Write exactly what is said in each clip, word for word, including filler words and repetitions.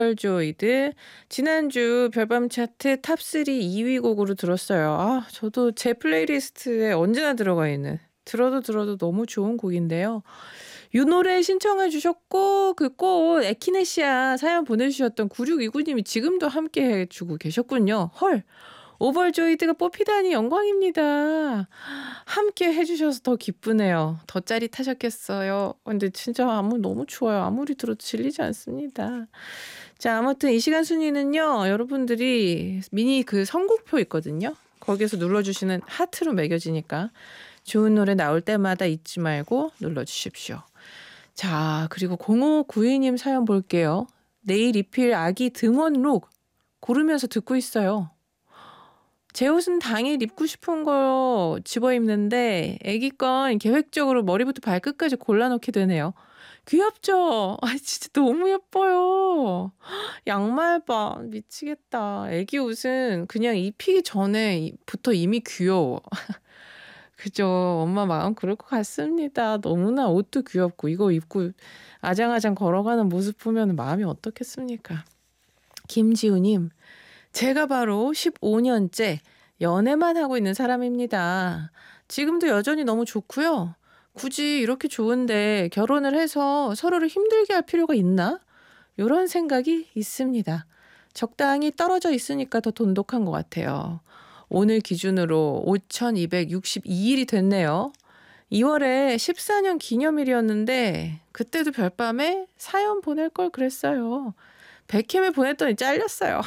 오버조이드 지난주 별밤 차트 탑삼 이 위 곡으로 들었어요. 아 저도 제 플레이리스트에 언제나 들어가 있는 들어도 들어도 너무 좋은 곡인데요. 이 노래 신청해 주셨고 그 꽃 에키네시아 사연 보내주셨던 구육이구 님이 지금도 함께해 주고 계셨군요. 헐 오버조이드가 뽑히다니 영광입니다. 함께 해주셔서 더 기쁘네요. 더 짜릿하셨겠어요. 근데 진짜 아무 너무 좋아요. 아무리 들어도 질리지 않습니다. 자 아무튼 이 시간 순위는요. 여러분들이 미니 그 선곡표 있거든요. 거기에서 눌러주시는 하트로 매겨지니까 좋은 노래 나올 때마다 잊지 말고 눌러주십시오. 자 그리고 공오구이 님 사연 볼게요. 네일 리필 아기 등원룩 고르면서 듣고 있어요. 제 옷은 당일 입고 싶은 거 집어 입는데 애기 건 계획적으로 머리부터 발끝까지 골라놓게 되네요. 귀엽죠? 아 진짜 너무 예뻐요. 양말 봐. 미치겠다. 애기 옷은 그냥 입히기 전에부터 이미 귀여워. 그죠. 엄마 마음 그럴 것 같습니다. 너무나 옷도 귀엽고 이거 입고 아장아장 걸어가는 모습 보면 마음이 어떻겠습니까? 김지우님. 제가 바로 십오 년째 연애만 하고 있는 사람입니다. 지금도 여전히 너무 좋고요. 굳이 이렇게 좋은데 결혼을 해서 서로를 힘들게 할 필요가 있나? 이런 생각이 있습니다. 적당히 떨어져 있으니까 더 돈독한 것 같아요. 오늘 기준으로 오천이백육십이 일이 됐네요. 이월에 십사 년 기념일이었는데 그때도 별밤에 사연 보낼 걸 그랬어요. 백캠에 보냈더니 잘렸어요.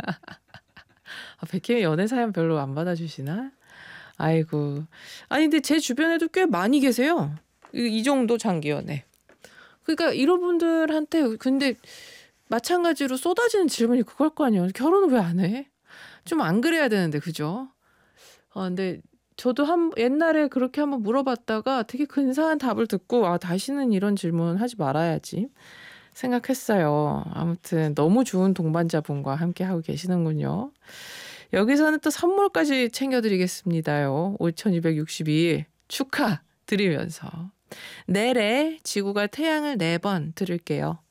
아, 백캠이 연애 사연 별로 안 받아주시나? 아이고. 아니 근데 제 주변에도 꽤 많이 계세요. 이, 이 정도 장기 연애. 그러니까 이런 분들한테 근데 마찬가지로 쏟아지는 질문이 그걸 거 아니에요. 결혼은 왜 안 해? 좀 안 그래야 되는데 그죠? 아 근데 저도 한 옛날에 그렇게 한번 물어봤다가 되게 근사한 답을 듣고 아 다시는 이런 질문 하지 말아야지 생각했어요. 아무튼 너무 좋은 동반자분과 함께 하고 계시는군요. 여기서는 또 선물까지 챙겨드리겠습니다요. 오천이백육십이 일 축하드리면서 내래 지구가 태양을 네 번 들을게요.